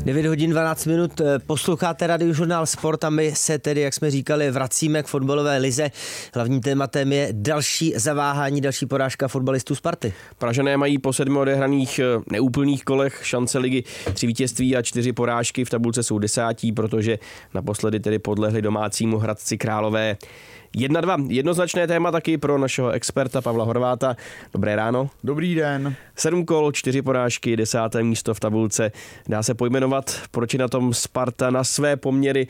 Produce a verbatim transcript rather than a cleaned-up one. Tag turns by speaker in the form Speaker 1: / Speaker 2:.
Speaker 1: devět hodin dvanáct minut, posloucháte Radiožurnál Sport a my se tedy, jak jsme říkali, vracíme k fotbalové lize. Hlavním tématem je další zaváhání, další porážka fotbalistů Sparty.
Speaker 2: Pražané mají po sedmi odehraných neúplných kolech šance ligy tři vítězství a čtyři porážky, v tabulce jsou desátí, protože naposledy tedy podlehli domácímu Hradci Králové. Jedna dva. Jednoznačné téma taky pro našeho experta Pavla Horváta. Dobré ráno.
Speaker 3: Dobrý den.
Speaker 2: Sedm kol, čtyři porážky, desáté místo v tabulce. Dá se pojmenovat, proč je na tom Sparta na své poměry